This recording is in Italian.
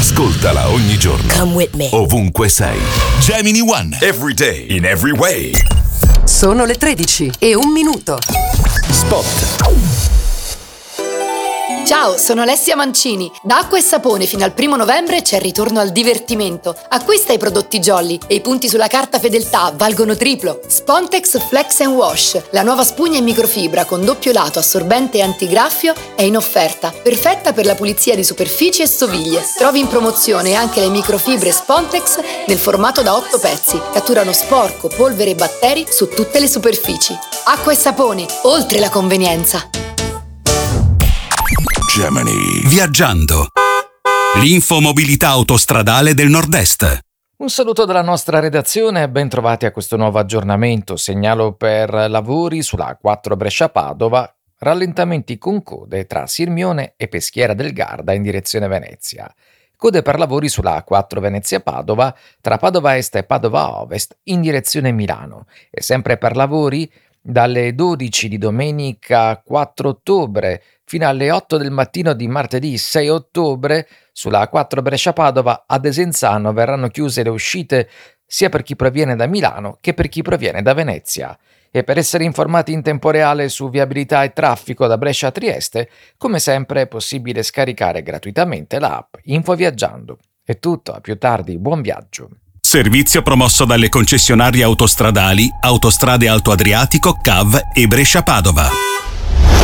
Ascoltala ogni giorno. Come with me. Ovunque sei. Gemini One. Every day, in every way. Sono le 13:01. Spot. Ciao, sono Alessia Mancini. Da Acqua e Sapone fino al 1 novembre c'è il ritorno al divertimento. Acquista i prodotti Jolly e i punti sulla carta fedeltà valgono triplo. Spontex Flex and Wash, la nuova spugna in microfibra con doppio lato assorbente e antigraffio, è in offerta, perfetta per la pulizia di superfici e stoviglie. Trovi in promozione anche le microfibre Spontex nel formato da 8 pezzi. Catturano sporco, polvere e batteri su tutte le superfici. Acqua e Sapone, oltre la convenienza. Gemini. Viaggiando. L'infomobilità autostradale del Nord-Est. Un saluto dalla nostra redazione e ben trovati a questo nuovo aggiornamento. Segnalo per lavori sulla A4 Brescia-Padova, rallentamenti con code tra Sirmione e Peschiera del Garda in direzione Venezia. Code per lavori sulla A4 Venezia-Padova tra Padova Est e Padova Ovest in direzione Milano. E sempre per lavori dalle 12 di domenica 4 ottobre fino alle 8 del mattino di martedì 6 ottobre sulla A4 Brescia-Padova a Desenzano verranno chiuse le uscite sia per chi proviene da Milano che per chi proviene da Venezia. E per essere informati in tempo reale su viabilità e traffico da Brescia a Trieste, come sempre è possibile scaricare gratuitamente l'app InfoViaggiando. È tutto, a più tardi, buon viaggio. Servizio promosso dalle concessionarie autostradali Autostrade Alto Adriatico, CAV e Brescia-Padova.